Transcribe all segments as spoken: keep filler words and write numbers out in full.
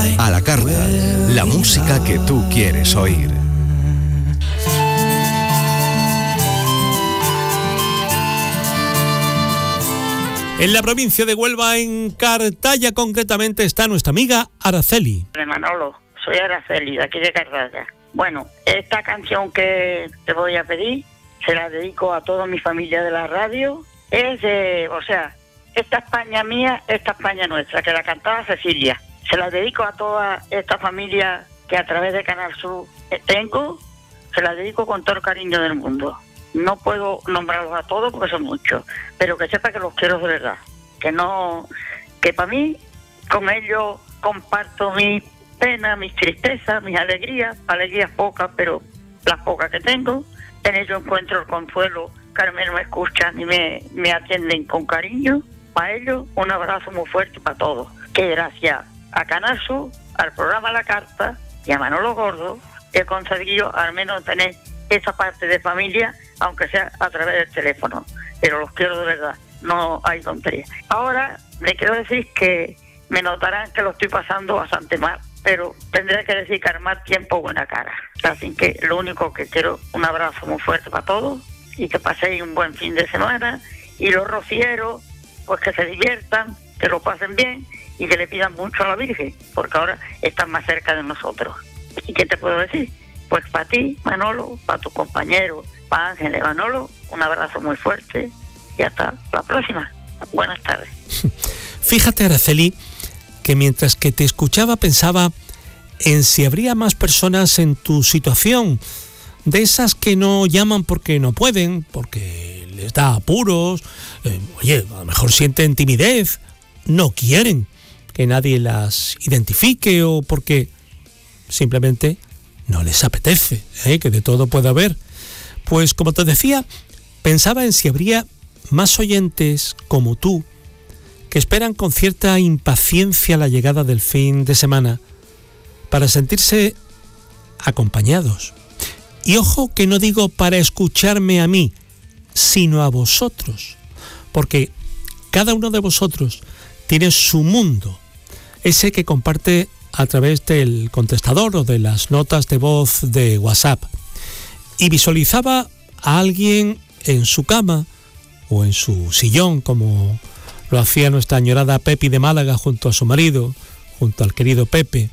A la carta, la música que tú quieres oír. En la provincia de Huelva, en Cartaya concretamente, está nuestra amiga Araceli. De Manolo, soy Araceli, de aquí de Cartaya. Bueno, esta canción que te voy a pedir, se la dedico a toda mi familia de la radio. Es de, o sea, esta España mía, esta España nuestra, que la cantaba Cecilia. Se la dedico a toda esta familia que a través de Canal Sur tengo, se la dedico con todo el cariño del mundo. No puedo nombrarlos a todos porque son muchos, pero que sepa que los quiero de verdad. Que no, que para mí, con ellos comparto mis penas, mis tristezas, mis alegrías, alegrías pocas, pero las pocas que tengo. En ellos encuentro el consuelo, que al menos me escuchan y me, me atienden con cariño. Para ellos, un abrazo muy fuerte para todos. Que gracias a Canal Sur, al programa La Carta y a Manolo Gordo, he conseguido al menos tener esa parte de familia, aunque sea a través del teléfono, pero los quiero de verdad, no hay tontería. Ahora le quiero decir que me notarán que lo estoy pasando bastante mal, pero tendré que dedicar más tiempo buena cara. Así que lo único que quiero, un abrazo muy fuerte para todos y que paséis un buen fin de semana, y los rocieros, pues que se diviertan, que lo pasen bien y que le pidan mucho a la Virgen, porque ahora están más cerca de nosotros. ¿Y qué te puedo decir? Pues para ti, Manolo, para tu compañero, para Ángel y Manolo, un abrazo muy fuerte y hasta la próxima. Buenas tardes. Fíjate, Araceli, que mientras que te escuchaba pensaba en si habría más personas en tu situación, de esas que no llaman porque no pueden, porque les da apuros, eh, oye, a lo mejor sienten timidez, no quieren que nadie las identifique o porque simplemente no les apetece, ¿eh? Que de todo puede haber. Pues como te decía, pensaba en si habría más oyentes como tú que esperan con cierta impaciencia la llegada del fin de semana para sentirse acompañados. Y ojo que no digo para escucharme a mí, sino a vosotros, porque cada uno de vosotros tiene su mundo, ese que comparte a través del contestador o de las notas de voz de WhatsApp. Y visualizaba a alguien en su cama o en su sillón, como lo hacía nuestra añorada Pepi de Málaga junto a su marido, junto al querido Pepe.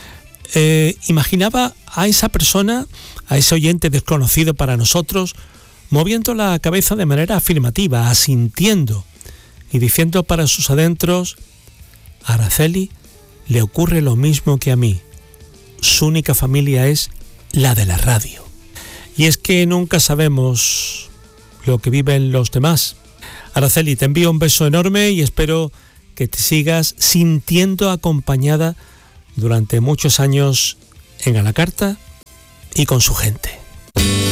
Eh, imaginaba a esa persona, a ese oyente desconocido para nosotros, moviendo la cabeza de manera afirmativa, asintiendo y diciendo para sus adentros: a Araceli le ocurre lo mismo que a mí. Su única familia es la de la radio. Y es que nunca sabemos lo que viven los demás. Araceli, te envío un beso enorme y espero que te sigas sintiendo acompañada durante muchos años en A la Carta y con su gente.